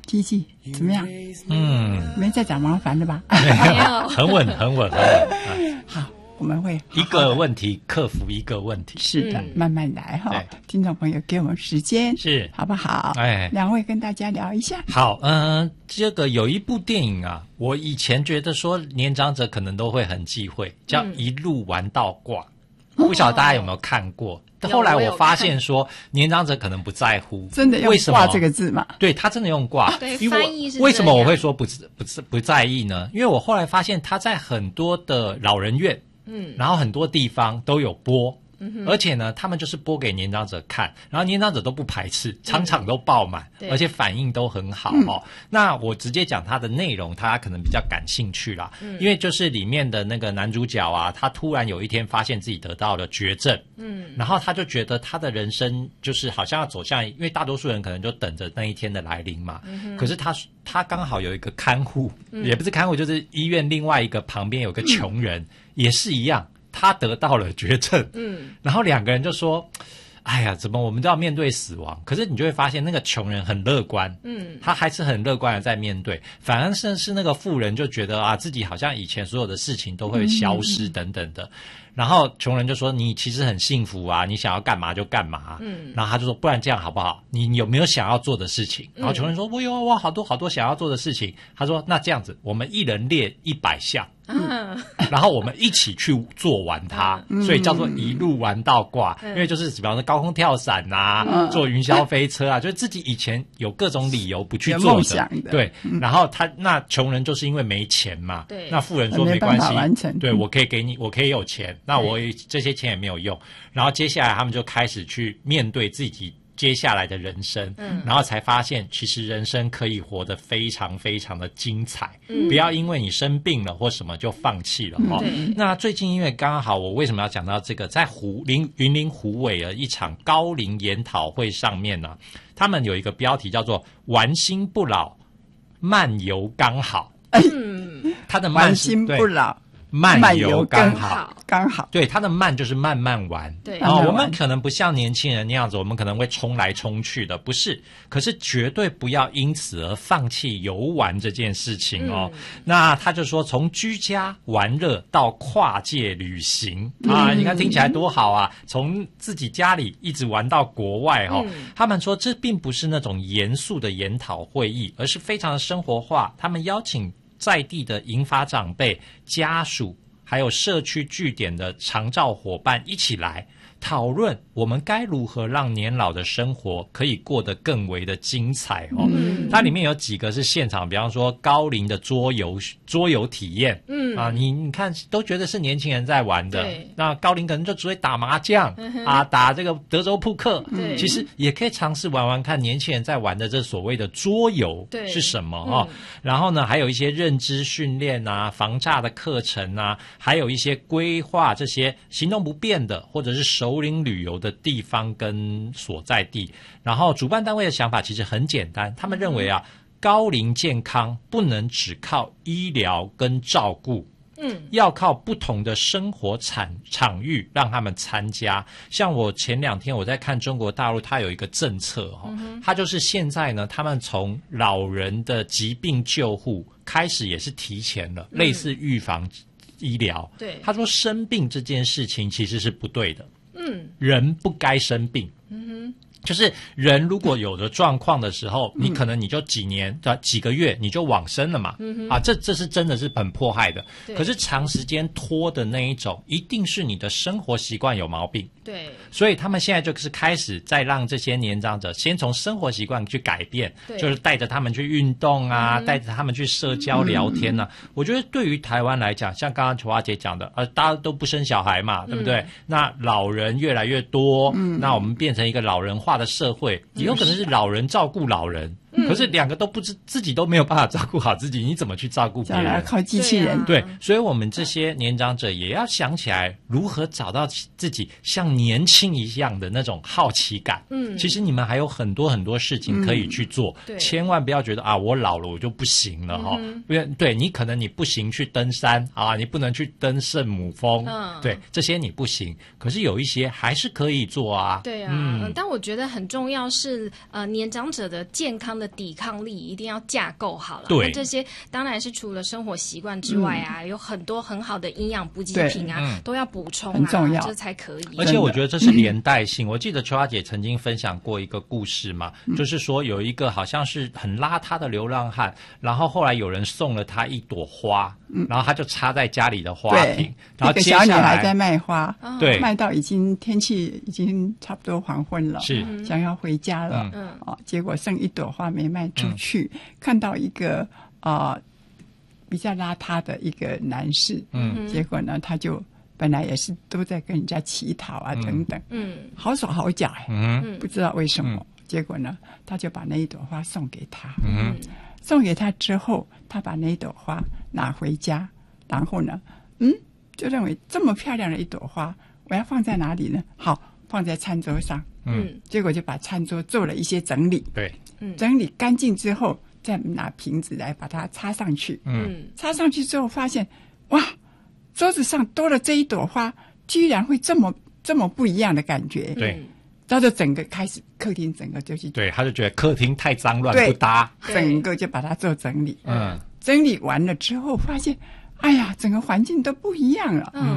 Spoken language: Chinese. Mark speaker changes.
Speaker 1: 机器怎么样？没再找麻烦了吧？
Speaker 2: 没有，很稳。
Speaker 1: 好，我们会
Speaker 2: 一个问题克服一个问题。
Speaker 1: 是的，慢慢来哈。听众朋友给我们时间，
Speaker 2: 是
Speaker 1: 好不好？两位跟大家聊一下。
Speaker 2: 好，这个有一部电影啊，我以前觉得说年长者可能都会很忌讳，叫《一路玩到挂》，不晓得大家有没有看过？后来我发现说，年长者可能不在乎，
Speaker 1: 真的用挂这个字嘛？
Speaker 2: 对，他真的用挂。
Speaker 3: 对，翻译是
Speaker 2: 为什么我会说不在意呢？因为我后来发现他在很多的老人院，然后很多地方都有播。而且呢，他们就是播给年长者看，然后年长者都不排斥，场场都爆满，而且反应都很好哦。那我直接讲它的内容，他可能比较感兴趣啦，因为就是里面的那个男主角啊，他突然有一天发现自己得到了绝症，然后他就觉得他的人生就是好像要走向，因为大多数人可能就等着那一天的来临嘛，可是他刚好有一个看护，也不是看护，就是医院另外一个旁边有个穷人，也是一样。他得到了绝症，然后两个人就说：“哎呀，怎么我们都要面对死亡？”可是你就会发现，那个穷人很乐观，他还是很乐观的在面对，反而是那个富人就觉得啊，自己好像以前所有的事情都会消失等等的。然后穷人就说：“你其实很幸福啊，你想要干嘛就干嘛。”然后他就说：“不然这样好不好？你有没有想要做的事情？”然后穷人说：“我有，我好多想要做的事情。”他说：“那这样子，我们一人列100项。”然后我们一起去做完它，所以叫做一路玩到挂。因为就是比方说高空跳伞啊，坐云霄飞车啊，就是自己以前有各种理由不去做的。对，然后那穷人就是因为没钱嘛，那富人说没关系，对，我可以给你，我可以有钱，那我这些钱也没有用。然后接下来他们就开始去面对自己接下来的人生，然后才发现其实人生可以活得非常非常的精彩，不要因为你生病了或什么就放弃了那最近因为刚好我为什么要讲到这个，在云林虎尾的一场高龄研讨会上面呢，他们有一个标题叫做玩心不老，慢游刚好。他的慢
Speaker 1: 玩心不老，
Speaker 2: 慢游刚好，对，他的慢就是慢慢玩。
Speaker 3: 对，
Speaker 2: 我们可能不像年轻人那样子，我们可能会冲来冲去的，不是。可是绝对不要因此而放弃游玩这件事情哦。那他就说，从居家玩乐到跨界旅行你看听起来多好啊！从自己家里一直玩到国外他们说这并不是那种严肃的研讨会议，而是非常的生活化。他们邀请在地的银发长辈、家属，还有社区据点的长照伙伴一起来讨论，我们该如何让年老的生活可以过得更为的精彩它里面有几个是现场，比方说高龄的桌游体验，你看都觉得是年轻人在玩的，那高龄可能就只会打麻将打这个德州扑克，其实也可以尝试玩玩看年轻人在玩的这所谓的桌游是什么然后呢，还有一些认知训练啊、防诈的课程啊，还有一些规划这些行动不便的或者是首领旅游的地方跟所在地。然后主办单位的想法其实很简单，他们认为高龄健康不能只靠医疗跟照顾，要靠不同的生活场域让他们参加。像我前2天我在看中国大陆，它有一个政策它就是现在呢，他们从老人的疾病救护开始也是提前了，类似预防医疗。对，他说生病这件事情其实是不对的，人不该生病。就是人如果有的状况的时候，你可能你就几个月你就往生了嘛，这是真的是很迫害的。可是长时间拖的那一种，一定是你的生活习惯有毛病。对，所以他们现在就是开始在让这些年长者先从生活习惯去改变，就是带着他们去运动啊，带着他们去社交聊天啊。我觉得对于台湾来讲，像刚刚琼花姐讲的，大家都不生小孩嘛，对不对？那老人越来越多，那我们变成一个老人化的社会，也有可能是老人照顾老人。可是两个都不知自己都没有办法照顾好自己，你怎么去照顾别人？
Speaker 1: 靠机器人。
Speaker 2: 对，所以我们这些年长者也要想起来如何找到自己像年轻一样的那种好奇感。其实你们还有很多很多事情可以去做，千万不要觉得我老了我就不行了对，你可能你不行去登山你不能去登圣母峰，对，这些你不行，可是有一些还是可以做啊。
Speaker 3: 对但我觉得很重要是年长者的健康的抵抗力一定要架构好了。
Speaker 2: 对，
Speaker 3: 那这些当然是除了生活习惯之外啊，有很多很好的营养补给品啊，都要补充啊，
Speaker 1: 很重要，
Speaker 3: 这才可以。
Speaker 2: 而且我觉得这是连带性。我记得秋华姐曾经分享过一个故事嘛，就是说有一个好像是很邋遢的流浪汉，然后后来有人送了他一朵花，然后他就插在家里的花瓶，然后接下来
Speaker 1: 一个小女孩在卖花，
Speaker 2: 对，
Speaker 1: 卖到天气已经差不多黄昏了，
Speaker 2: 是
Speaker 1: 想要回家了，结果剩一朵花没卖出去，看到一个比较邋遢的一个男士，结果呢，他就本来也是都在跟人家乞讨啊等等，好手好脚不知道为什么，结果呢，他就把那一朵花送给他，送给他之后，他把那一朵花拿回家，然后呢，就认为这么漂亮的一朵花，我要放在哪里呢？好，放在餐桌上，结果就把餐桌做了一些整理，
Speaker 2: 对，
Speaker 1: 整理干净之后，再拿瓶子来把它插上去，插上去之后发现，哇，桌子上多了这一朵花，居然会这么不一样的感觉，
Speaker 2: 对。
Speaker 1: 他就整个开始客厅整个就去，
Speaker 2: 对，他就觉得客厅太脏乱不搭，
Speaker 1: 整个就把它做整理，整理完了之后发现，哎呀，整个环境都不一样了，